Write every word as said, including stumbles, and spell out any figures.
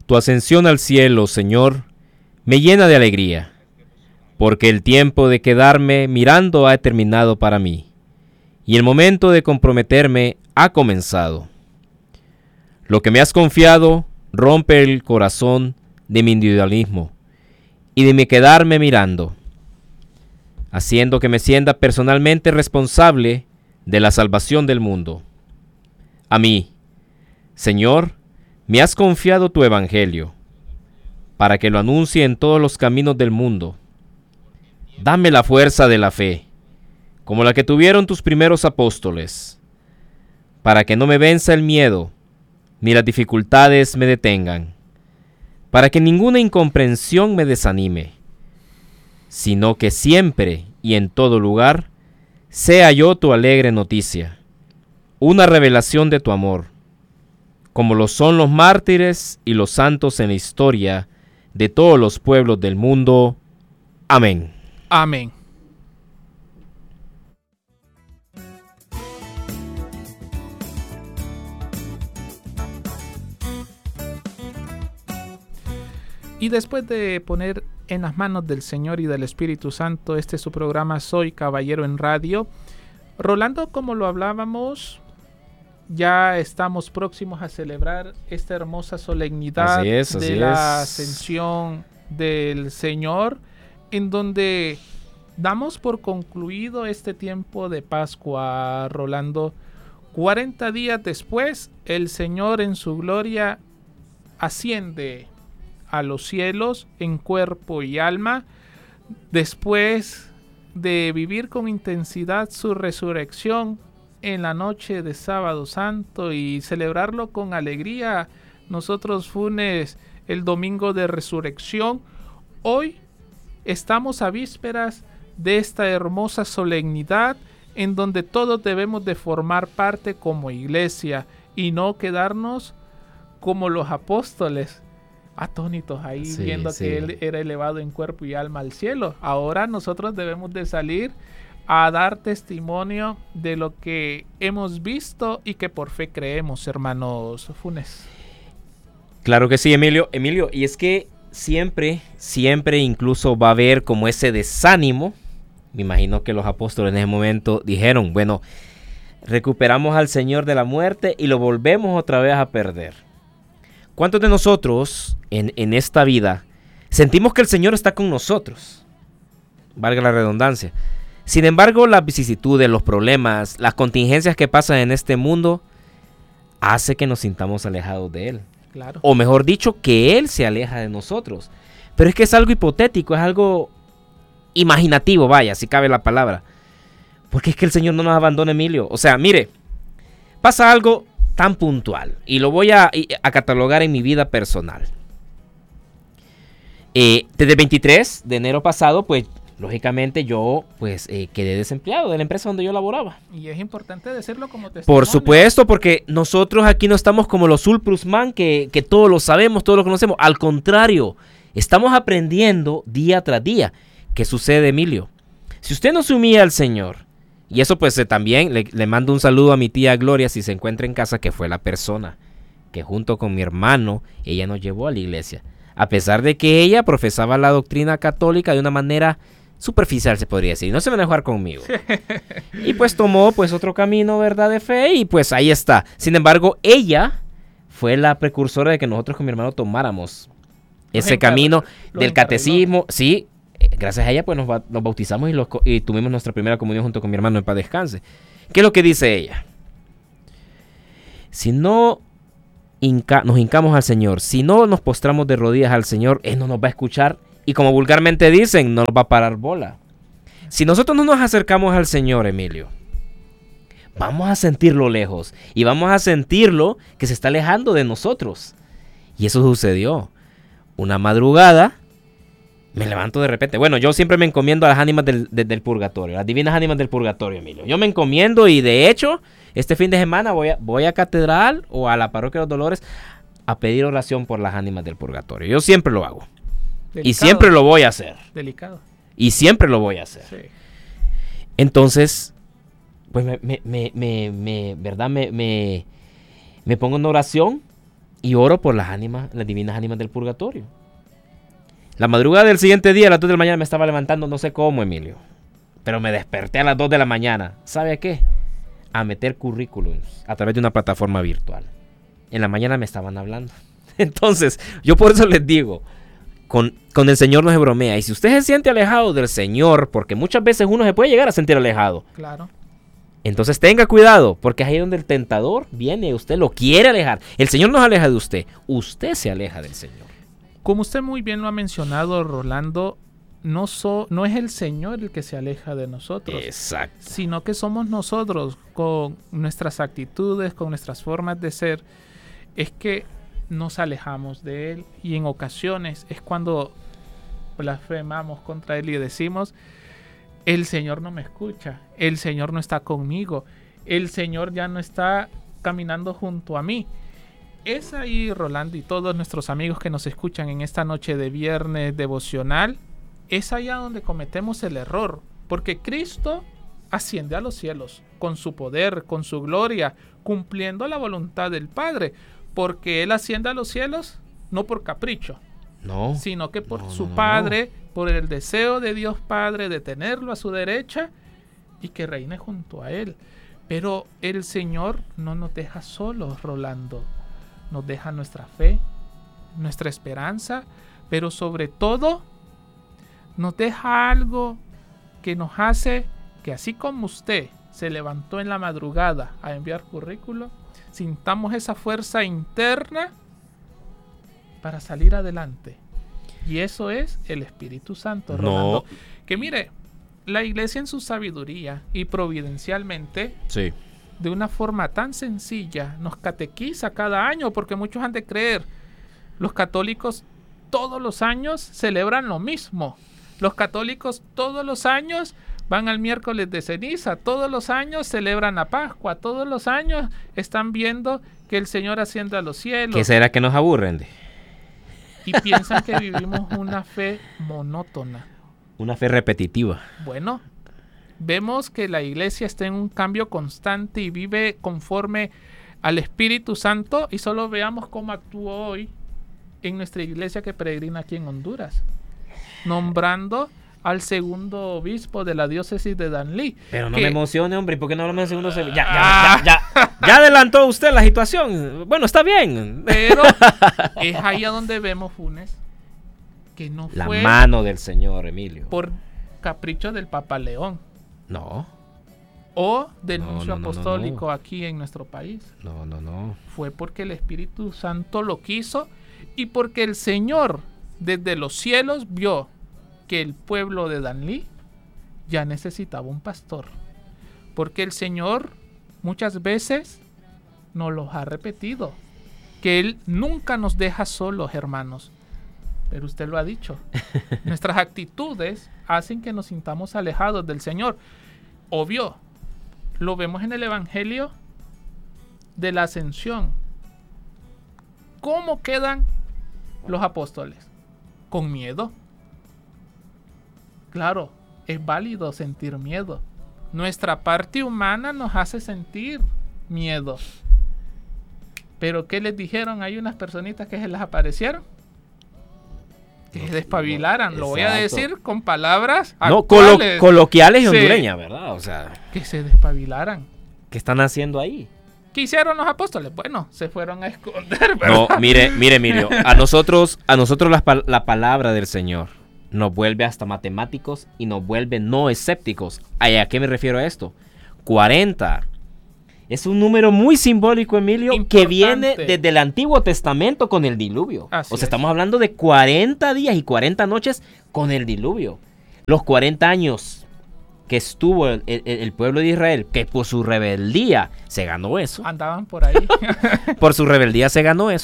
Tu ascensión al cielo, Señor, me llena de alegría, porque el tiempo de quedarme mirando ha terminado para mí, y el momento de comprometerme ha comenzado. Lo que me has confiado rompe el corazón de mi individualismo y de mi quedarme mirando, haciendo que me sienta personalmente responsable de la salvación del mundo. A mí, Señor, me has confiado tu evangelio, para que lo anuncie en todos los caminos del mundo. Dame la fuerza de la fe, como la que tuvieron tus primeros apóstoles, para que no me venza el miedo, ni las dificultades me detengan, para que ninguna incomprensión me desanime, sino que siempre y en todo lugar sea yo tu alegre noticia, una revelación de tu amor, como lo son los mártires y los santos en la historia de todos los pueblos del mundo. Amén. Amén. Y después de poner en las manos del Señor y del Espíritu Santo este su programa Soy Caballero en Radio, Rolando, como lo hablábamos, ya estamos próximos a celebrar esta hermosa solemnidad así es, así de la es. ascensión del Señor, en donde damos por concluido este tiempo de Pascua, Rolando. cuarenta días después, el Señor en su gloria asciende a los cielos en cuerpo y alma, después de vivir con intensidad su resurrección en la noche de Sábado Santo y celebrarlo con alegría. Nosotros, Funes, el domingo de resurrección, hoy estamos a vísperas de esta hermosa solemnidad en donde todos debemos de formar parte como iglesia y no quedarnos como los apóstoles, atónitos ahí, sí, viendo sí. que él era elevado en cuerpo y alma al cielo. Ahora nosotros debemos de salir a dar testimonio de lo que hemos visto y que por fe creemos, hermanos Funes. Claro que sí, Emilio. Emilio, y es que siempre, siempre incluso va a haber como ese desánimo. Me imagino que los apóstoles en ese momento dijeron, bueno, recuperamos al Señor de la muerte y lo volvemos otra vez a perder. ¿Cuántos de nosotros en, en esta vida sentimos que el Señor está con nosotros? Valga la redundancia. Sin embargo, las vicisitudes, los problemas, las contingencias que pasan en este mundo hace que nos sintamos alejados de Él. Claro. O mejor dicho, que Él se aleja de nosotros. Pero es que es algo hipotético, es algo imaginativo, vaya, si cabe la palabra. Porque es que el Señor no nos abandona, Emilio. O sea, mire, pasa algo tan puntual y lo voy a, a catalogar en mi vida personal. Eh, desde el veintitrés de enero pasado, pues, lógicamente yo pues eh, quedé desempleado de la empresa donde yo laboraba. Y es importante decirlo como testimonio. Por supuesto, porque nosotros aquí no estamos como los Ulprusman, que, que todo lo sabemos, todo lo conocemos. Al contrario, estamos aprendiendo día tras día. ¿Qué sucede, Emilio? Si usted no se unía al Señor, y eso pues eh, también le, le mando un saludo a mi tía Gloria si se encuentra en casa, que fue la persona que junto con mi hermano, ella nos llevó a la iglesia. A pesar de que ella profesaba la doctrina católica de una manera superficial, se podría decir, no se van a jugar conmigo. Y pues tomó pues otro camino, ¿verdad?, de fe, y pues ahí está. Sin embargo, ella fue la precursora de que nosotros con mi hermano tomáramos ese encargo, camino del catecismo. Sí, gracias a ella pues nos, ba- nos bautizamos y, los, y tuvimos nuestra primera comunión junto con mi hermano en paz descanse. ¿Qué es lo que dice ella? Si no hinca- nos hincamos al Señor, si no nos postramos de rodillas al Señor, Él no nos va a escuchar. Y como vulgarmente dicen, no nos va a parar bola. Si nosotros no nos acercamos al Señor, Emilio, vamos a sentirlo lejos. Y vamos a sentirlo que se está alejando de nosotros. Y eso sucedió. Una madrugada, me levanto de repente. Bueno, yo siempre me encomiendo a las ánimas del, de, del purgatorio. Las divinas ánimas del purgatorio, Emilio. Yo me encomiendo y de hecho, este fin de semana voy a, voy a Catedral o a la Parroquia de los Dolores a pedir oración por las ánimas del purgatorio. Yo siempre lo hago. Delicado. Y siempre lo voy a hacer. Delicado. Y siempre lo voy a hacer. Sí. Entonces, pues me, me, me, me, me ¿verdad? Me, me, me pongo en oración y oro por las ánimas, las divinas ánimas del purgatorio. La madrugada del siguiente día, a las dos de la mañana, me estaba levantando, no sé cómo, Emilio. Pero me desperté a las dos de la mañana. ¿Sabe a qué? A meter currículums a través de una plataforma virtual. En la mañana me estaban hablando. Entonces, yo por eso les digo, con, con el Señor no se bromea. Y si usted se siente alejado del Señor, porque muchas veces uno se puede llegar a sentir alejado. Claro. Entonces tenga cuidado, porque es ahí donde el tentador viene, usted lo quiere alejar. El Señor no se aleja de usted, usted se aleja del Señor. Como usted muy bien lo ha mencionado, Rolando, no, so, no es el Señor el que se aleja de nosotros. Exacto. Sino que somos nosotros, con nuestras actitudes, con nuestras formas de ser, es que nos alejamos de Él. Y en ocasiones es cuando blasfemamos contra Él y decimos: el Señor no me escucha, el Señor no está conmigo, el Señor ya no está caminando junto a mí. Es ahí, Rolando, y todos nuestros amigos que nos escuchan en esta noche de viernes devocional, es allá donde cometemos el error, porque Cristo asciende a los cielos con su poder, con su gloria, cumpliendo la voluntad del Padre, porque Él asciende a los cielos no por capricho, no, sino que por no, su no, no, Padre, no. por el deseo de Dios Padre de tenerlo a su derecha y que reine junto a Él. Pero el Señor no nos deja solos, Rolando. Nos deja nuestra fe, nuestra esperanza, pero sobre todo nos deja algo que nos hace que, así como usted se levantó en la madrugada a enviar currículo, sintamos esa fuerza interna para salir adelante. Y eso es el Espíritu Santo, Rolando. No. Que mire, la iglesia en su sabiduría y providencialmente, sí, de una forma tan sencilla, nos catequiza cada año, porque muchos han de creer, los católicos todos los años celebran lo mismo. Los católicos todos los años van al miércoles de ceniza, todos los años celebran la Pascua, todos los años están viendo que el Señor asciende a los cielos. ¿Qué será que nos aburren? De? Y piensan que vivimos una fe monótona. Una fe repetitiva. Bueno, vemos que la iglesia está en un cambio constante y vive conforme al Espíritu Santo, y solo veamos cómo actuó hoy en nuestra iglesia que peregrina aquí en Honduras, nombrando al segundo obispo de la diócesis de Danlí. Pero no que, me emocione, hombre, ¿por qué no hablamos de segundo obispo? Ya, ya, ya, ya, ya adelantó usted la situación. Bueno, está bien. Pero es ahí a donde vemos, Funes, que no la fue la mano del Señor, Emilio, por capricho del Papa León. No. O del no, nuncio no, no, apostólico no, no. aquí en nuestro país. No, no, no. Fue porque el Espíritu Santo lo quiso y porque el Señor desde los cielos vio que el pueblo de Danlí ya necesitaba un pastor. Porque el Señor muchas veces nos los ha repetido, que Él nunca nos deja solos, hermanos. Pero usted lo ha dicho. Nuestras actitudes hacen que nos sintamos alejados del Señor. Obvio, lo vemos en el Evangelio de la Ascensión. ¿Cómo quedan los apóstoles? Con miedo. Claro, es válido sentir miedo. Nuestra parte humana nos hace sentir miedo. Pero ¿qué les dijeron? Hay unas personitas que se les aparecieron. Que se despabilaran. Lo voy a decir con palabras no, actuales. Colo- coloquiales y Sí. hondureñas, ¿verdad? O sea, Que se despabilaran. ¿qué están haciendo ahí? ¿Qué hicieron los apóstoles? Bueno, se fueron a esconder, ¿verdad? No, mire, mire, Emilio, a nosotros, a nosotros la, pal- la palabra del Señor nos vuelve hasta matemáticos y nos vuelve no escépticos. ¿A qué me refiero a esto? cuarenta. Es un número muy simbólico, Emilio, Importante. que viene desde el Antiguo Testamento con el diluvio. Así o sea, es. estamos hablando de cuarenta días y cuarenta noches con el diluvio. Los cuarenta años que estuvo el, el- el pueblo de Israel, que por su rebeldía se ganó eso. Andaban por ahí. Por su rebeldía se ganó eso.